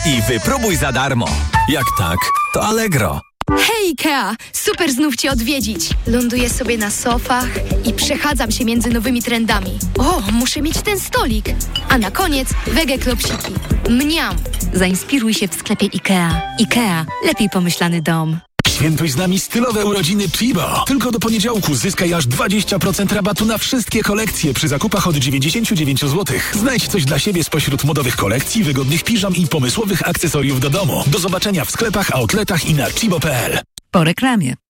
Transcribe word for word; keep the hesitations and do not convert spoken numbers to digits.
i wypróbuj za darmo. Jak tak, to Allegro. Hej Ikea, super znów Cię odwiedzić. Ląduję sobie na sofach i przechadzam się między nowymi trendami. O, muszę mieć ten stolik. A na koniec wege klopsiki. Mniam. Zainspiruj się w sklepie Ikea. Ikea, lepiej pomyślany dom. Świętuj z nami stylowe urodziny Chibo. Tylko do poniedziałku zyskaj aż dwadzieścia procent rabatu na wszystkie kolekcje przy zakupach od dziewięćdziesiąt dziewięć złotych. Znajdź coś dla siebie spośród modowych kolekcji, wygodnych piżam i pomysłowych akcesoriów do domu. Do zobaczenia w sklepach, outletach i na chibo kropka p l. Po reklamie.